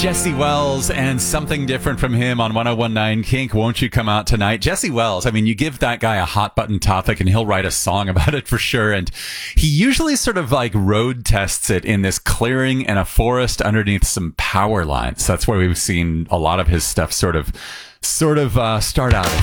Jesse Wells and Something Different from him on 1019 Kink. Won't you come out tonight? Jesse Wells, I mean, you give that guy a hot button topic and he'll write a song about it for sure. And he usually sort of like road tests it in this clearing and a forest underneath some power lines. That's where we've seen a lot of his stuff sort of start out, it